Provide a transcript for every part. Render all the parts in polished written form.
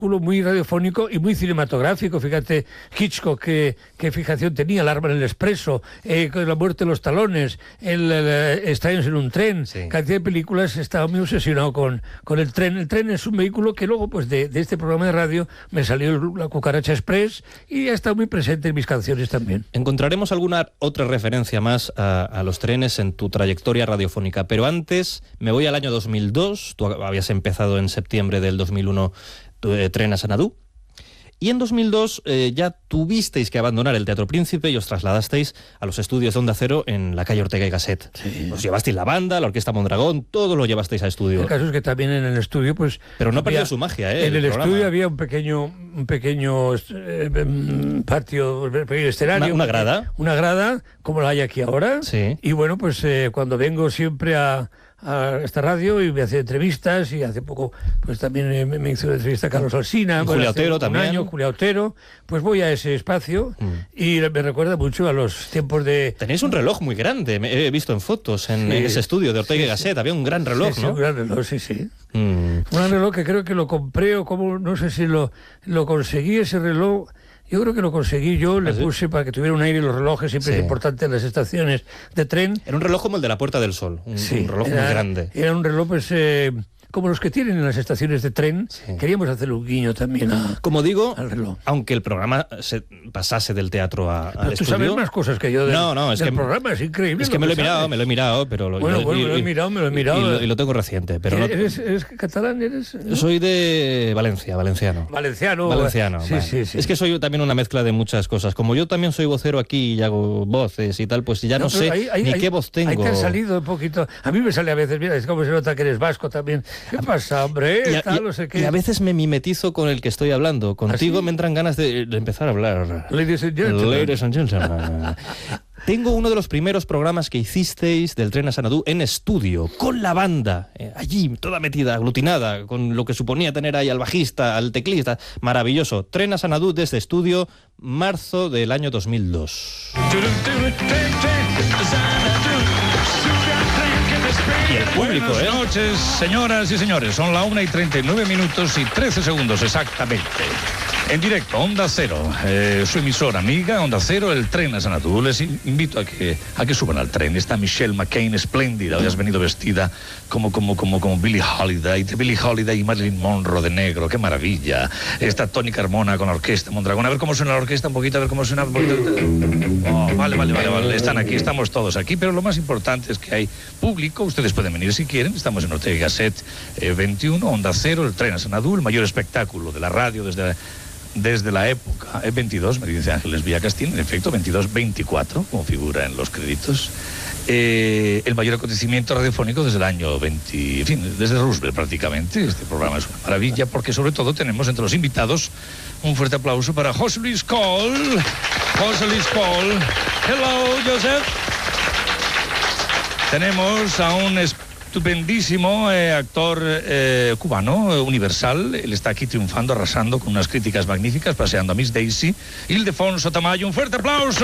muy radiofónico y muy cinematográfico. Fíjate, Hitchcock, qué fijación tenía, El arma en el expreso, con La muerte de los talones, Extraños en un tren, Sí. cantidad de películas. Estaba muy obsesionado con el tren. El tren es un vehículo que luego, pues de este programa de radio, me salió la Cucaracha Express y ha estado muy presente en mis canciones también. Encontraremos alguna otra referencia más a los trenes en tu trayectoria radiofónica, pero antes me voy al año 2002. Tú habías empezado en septiembre del 2001 Tren a Sanadú, y en 2002 ya tuvisteis que abandonar el Teatro Príncipe y os trasladasteis a los estudios de Onda Cero en la calle Ortega y Gasset. Sí. Os llevasteis la banda, la Orquesta Mondragón, todo lo llevasteis a estudio. El caso es que también en el estudio, pues... Pero no había- perdió su magia, En el programa. estudio había un pequeño patio, un pequeño escenario. Una grada. Una grada, como la hay aquí ahora. Sí. Y bueno, pues cuando vengo siempre a esta radio y me hace entrevistas, y hace poco pues también me hizo una entrevista a Carlos Alsina. Y Julia hace Otero un también. año, Julia Otero. Pues voy a ese espacio y me recuerda mucho a los tiempos de... Tenéis un reloj muy grande, me he visto en fotos en ese estudio de Ortega y Gasset. Había un gran reloj, Sí, ¿no? un gran reloj, sí. Mm. Un gran reloj que creo que lo compré, o como, no sé si lo conseguí, ese reloj. Yo creo que lo conseguí yo, le ¿Ah, sí? puse para que tuviera un aire. Los relojes siempre Sí. es importante en las estaciones de tren. Era un reloj como el de la Puerta del Sol, un reloj muy grande. Era un reloj, pues, como los que tienen en las estaciones de tren. Sí. Queríamos hacerle un guiño también Como digo, al reloj. aunque el programa se pasase del teatro al Pero tú estudio... sabes más cosas que yo del, No, es del que programa, es increíble. Es que me lo he sabes. mirado, pero... Bueno, me lo he mirado. Y lo tengo reciente, pero no... ¿Eres catalán? ¿Eres? ¿No? Soy de Valencia, valenciano. Valenciano. Valenciano. Sí, vale. sí. Es que soy también una mezcla de muchas cosas. Como yo también soy vocero aquí y hago voces y tal, pues ya no sé ni qué voz tengo. Ahí te han salido un poquito. A mí me sale a veces, mira, es como se nota que eres vasco también. ¿Qué pasa, hombre? No sé qué. Y a veces me mimetizo con el que estoy hablando. Contigo ¿Ah, sí? me entran ganas de empezar a hablar. Ladies and gentlemen. Ladies and gentlemen. Tengo uno de los primeros programas que hicisteis del Tren a Sanadú en estudio, con la banda, allí, toda metida, aglutinada, con lo que suponía tener ahí al bajista, al teclista. Maravilloso. Tren a Sanadú desde estudio, marzo del año 2002. Y el público, Buenas noches, señoras y señores. Son la 1:39 y 13 segundos exactamente. En directo, Onda Cero, su emisora amiga, Onda Cero, el Tren a Sanadú. Les invito a que suban al tren. Está Michelle McCain, espléndida. Hoy has venido vestida como Billie Holiday, entre Billie Holiday y Marilyn Monroe de negro. ¡Qué maravilla! Está Tony Carmona con la Orquesta Mondragón. A ver cómo suena la orquesta un poquito, a ver cómo suena un poquito. Oh, vale. Están aquí, estamos todos aquí. Pero lo más importante es que hay público. Ustedes pueden venir si quieren. Estamos en Ortega y Gasset 21, Onda Cero, el Tren a Sanadú, el mayor espectáculo de la radio desde la época. 22, me dice Ángeles Villacastín, en efecto, 22-24, como figura en los créditos. El mayor acontecimiento radiofónico desde el año 20, en fin, desde Roosevelt prácticamente. Este programa es una maravilla porque sobre todo tenemos entre los invitados un fuerte aplauso para José Luis Coll. José Luis Coll. Hello, Joseph. Tenemos a un estupendísimo actor cubano, universal. Él está aquí triunfando, arrasando con unas críticas magníficas, paseando a Miss Daisy. Ildefonso Tamayo, un fuerte aplauso.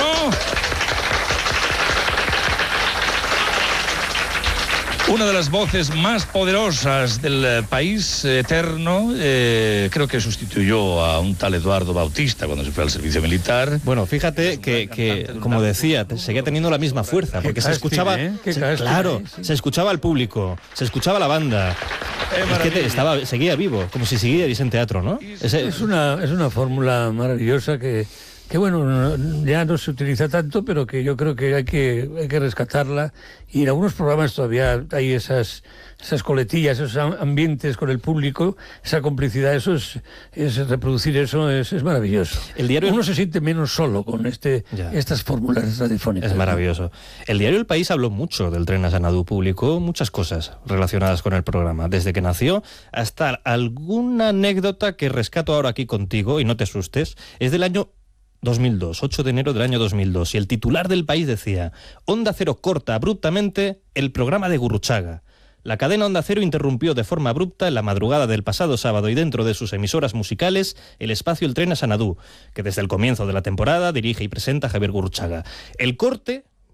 Una de las voces más poderosas del país eterno, creo que sustituyó a un tal Eduardo Bautista cuando se fue al servicio militar. Bueno, fíjate que como decía, seguía teniendo la misma fuerza, porque se escuchaba... se escuchaba al público, se escuchaba la banda. Es que seguía vivo, como si siguierais en teatro, ¿no? Es una fórmula maravillosa que bueno, ya no se utiliza tanto, pero que yo creo que hay que rescatarla. Y en algunos programas todavía hay esas coletillas, esos ambientes con el público, esa complicidad. Reproducir eso es maravilloso. El diario... Uno se siente menos solo con estas fórmulas radiofónicas. Es maravilloso. ¿No? El diario El País habló mucho del Tren a Sanadú, publicó muchas cosas relacionadas con el programa, desde que nació hasta alguna anécdota que rescato ahora aquí contigo, y no te asustes. Es del año 2002, 8 de enero del año 2002, y el titular del País decía: Onda Cero corta abruptamente el programa de Gurruchaga. La cadena Onda Cero interrumpió de forma abrupta en la madrugada del pasado sábado y dentro de sus emisoras musicales el espacio El Tren a Sanadú, que desde el comienzo de la temporada dirige y presenta Javier Gurruchaga. El corte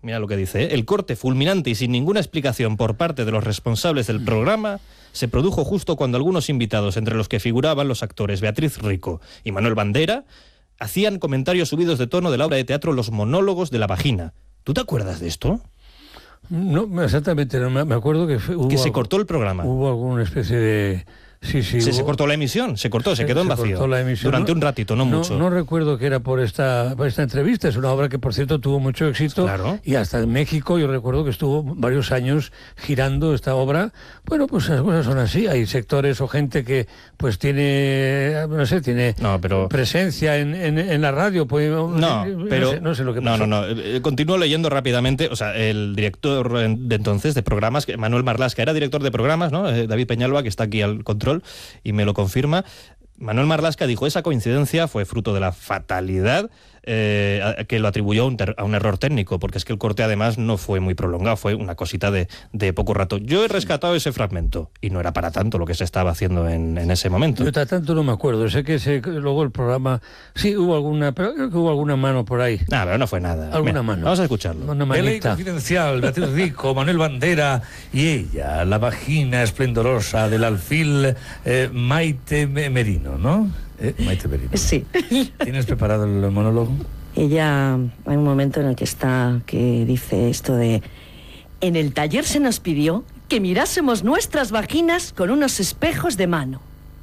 mira lo que dice, ¿eh? El corte fulminante y sin ninguna explicación por parte de los responsables del programa se produjo justo cuando algunos invitados, entre los que figuraban los actores Beatriz Rico y Manuel Bandera, hacían comentarios subidos de tono de la obra de teatro Los monólogos de la vagina. ¿Tú te acuerdas de esto? No, exactamente, no, me acuerdo que que se cortó el programa. Hubo alguna especie de... Sí, se cortó la emisión, se quedó en vacío. Durante un ratito, no mucho. No recuerdo que era por esta entrevista, es una obra que por cierto tuvo mucho éxito, claro. Y hasta en México yo recuerdo que estuvo varios años girando esta obra. Bueno, pues las cosas son así, hay sectores o gente que pues tiene, no sé, tiene presencia en la radio, pues, no sé lo que pasó. Continúo leyendo rápidamente, o sea, el director de entonces de programas, Manuel Marlaska, era director de programas, ¿no? David Peñalba, que está aquí al control y me lo confirma. Manuel Marlaska dijo: esa coincidencia fue fruto de la fatalidad, que lo atribuyó a un error técnico, porque es que el corte además no fue muy prolongado, fue una cosita de poco rato. Yo he rescatado ese fragmento y no era para tanto lo que se estaba haciendo en ese momento. Yo tanto no me acuerdo, sé que luego el programa, sí hubo alguna, pero creo que hubo alguna mano por ahí. Pero no fue nada. Alguna mano. Vamos a escucharlo. L.A. Confidencial, Beatriz Rico, Manuel Bandera y ella, la vagina esplendorosa del alfil Maite Merino, ¿no? Maite Merino. Sí. ¿Tienes preparado el monólogo? Ella, hay un momento en el que dice esto de: en el taller se nos pidió que mirásemos nuestras vaginas con unos espejos de mano.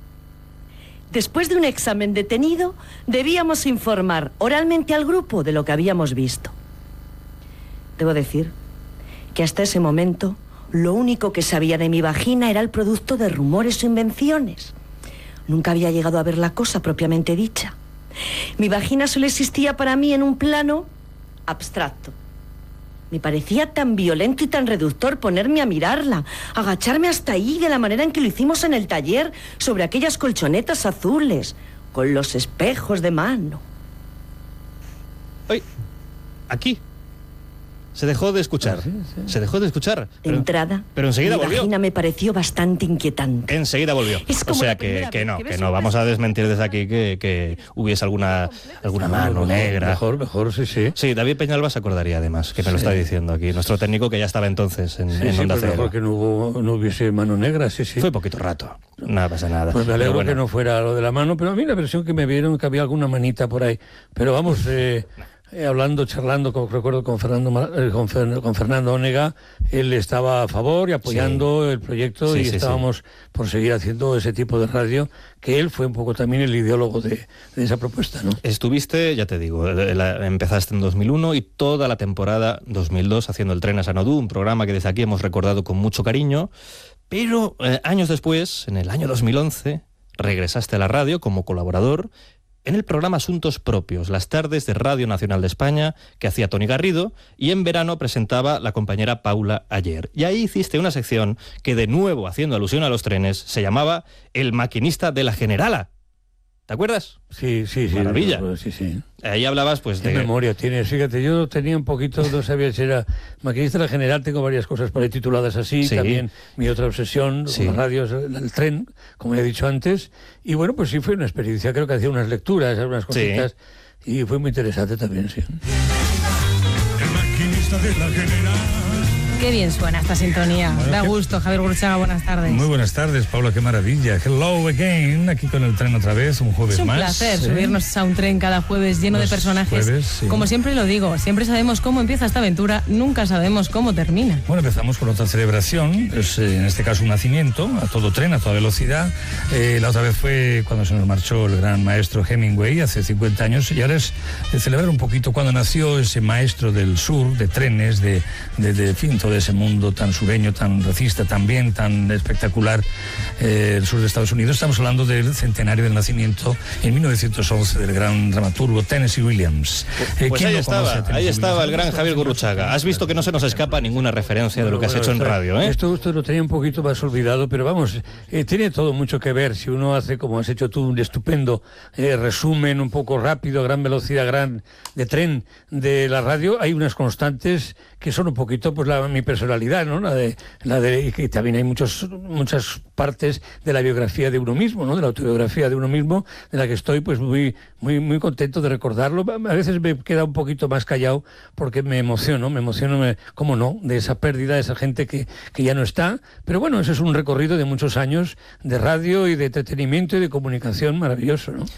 Después de un examen detenido, debíamos informar oralmente al grupo de lo que habíamos visto. Debo decir que hasta ese momento lo único que sabía de mi vagina era el producto de rumores o invenciones. Nunca había llegado a ver la cosa propiamente dicha. Mi vagina solo existía para mí en un plano abstracto. Me parecía tan violento y tan reductor ponerme a mirarla, agacharme hasta ahí de la manera en que lo hicimos en el taller, sobre aquellas colchonetas azules, con los espejos de mano. ¡Ay! Aquí. Se dejó de escuchar. Sí. Se dejó de escuchar. De entrada, pero enseguida mi volvió. vagina me pareció bastante inquietante. Enseguida volvió. O sea que no. Vamos a desmentir desde aquí que hubiese alguna mano negra. Mejor, sí. Sí, David Peñalba se acordaría además, que me lo está diciendo aquí. Nuestro técnico que ya estaba entonces en Onda Cero. Mejor que no hubiese mano negra, sí. Fue poquito rato. Nada pasa nada. Pues me alegro que no fuera lo de la mano, pero a mí la versión que me vieron que había alguna manita por ahí. Pero vamos... charlando, recuerdo con Fernando Onega, él estaba a favor y apoyando el proyecto y estábamos por seguir haciendo ese tipo de radio, que él fue un poco también el ideólogo de esa propuesta, ¿no? Estuviste, ya te digo, empezaste en 2001 y toda la temporada 2002 haciendo El tren a Sanadú, un programa que desde aquí hemos recordado con mucho cariño, pero años después, en el año 2011, regresaste a la radio como colaborador en el programa Asuntos Propios, las tardes de Radio Nacional de España, que hacía Toni Garrido, y en verano presentaba la compañera Paula Ayer. Y ahí hiciste una sección que, de nuevo, haciendo alusión a los trenes, se llamaba El maquinista de la Generala. ¿Te acuerdas? Sí. Maravilla. Sí. Ahí hablabas, pues, de... ¿Qué memoria tienes? Fíjate, yo tenía un poquito, no sabía si era maquinista de la General, tengo varias cosas por ahí tituladas así, también mi otra obsesión con las radios, el tren, como ya he dicho antes, y bueno, pues sí fue una experiencia, creo que hacía unas lecturas, algunas cositas, y fue muy interesante también, sí. El maquinista de la General. Qué bien suena esta sintonía. Bueno, da gusto, Javier Gurruchaga, buenas tardes. Muy buenas tardes, Paula, qué maravilla. Hello again, aquí con el tren otra vez, un jueves más. Es un placer subirnos a un tren cada jueves lleno de personajes. Jueves, Como siempre lo digo, siempre sabemos cómo empieza esta aventura, nunca sabemos cómo termina. Bueno, empezamos con otra celebración, es en este caso un nacimiento, a todo tren, a toda velocidad. La otra vez fue cuando se nos marchó el gran maestro Hemingway, hace 50 años, y ahora es de celebrar un poquito cuando nació ese maestro del sur, de trenes, de fin, todo ese mundo tan sureño, tan racista, también tan espectacular, el sur de Estados Unidos. Estamos hablando del centenario del nacimiento en 1911 del gran dramaturgo Tennessee Williams. Pues ahí estaba el gran Javier Gurruchaga. Has visto que no se nos escapa ninguna referencia de lo que has hecho en radio, ¿eh? Esto lo tenía un poquito más olvidado, pero vamos, tiene todo mucho que ver. Si uno hace, como has hecho tú, un estupendo resumen un poco rápido, gran velocidad, gran de tren de la radio, hay unas constantes que son un poquito, pues mi mi personalidad, ¿no? Y que también hay muchas partes de la biografía de uno mismo, ¿no? De la autobiografía de uno mismo, de la que estoy pues muy contento de recordarlo. A veces me queda un poquito más callado porque me emociono, cómo no, de esa pérdida, de esa gente que ya no está. Pero bueno, eso es un recorrido de muchos años de radio y de entretenimiento y de comunicación maravilloso, ¿no?